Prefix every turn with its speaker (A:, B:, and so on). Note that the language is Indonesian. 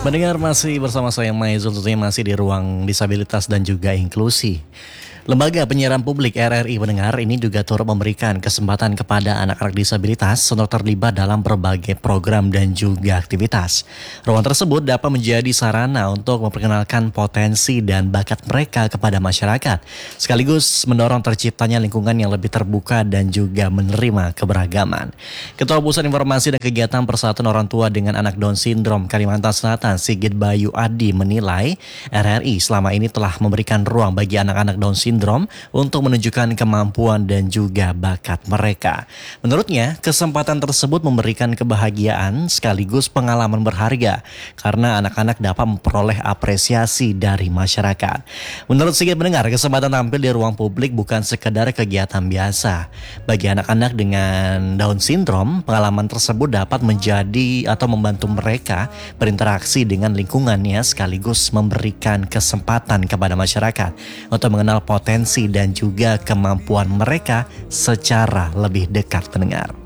A: Mendengar masih bersama saya Maizul, tentunya masih di ruang disabilitas dan juga inklusi. Lembaga Penyiaran Publik RRI mendengar ini juga turut memberikan kesempatan kepada anak-anak disabilitas untuk terlibat dalam berbagai program dan juga aktivitas. Ruang tersebut dapat menjadi sarana untuk memperkenalkan potensi dan bakat mereka kepada masyarakat, sekaligus mendorong terciptanya lingkungan yang lebih terbuka dan juga menerima keberagaman. Ketua Pusat Informasi dan Kegiatan Persatuan Orang Tua dengan Anak Down Syndrome Kalimantan Selatan, Sigit Bayu Adi, menilai RRI selama ini telah memberikan ruang bagi anak-anak Down Syndrome untuk menunjukkan kemampuan dan juga bakat mereka. Menurutnya, kesempatan tersebut memberikan kebahagiaan sekaligus pengalaman berharga karena anak-anak dapat memperoleh apresiasi dari masyarakat. Menurut Sigit mendengar, kesempatan tampil di ruang publik bukan sekedar kegiatan biasa. Bagi anak-anak dengan Down Syndrome, pengalaman tersebut dapat menjadi atau membantu mereka berinteraksi dengan lingkungannya sekaligus memberikan kesempatan kepada masyarakat untuk mengenal potensi dan juga kemampuan mereka secara lebih dekat pendengar.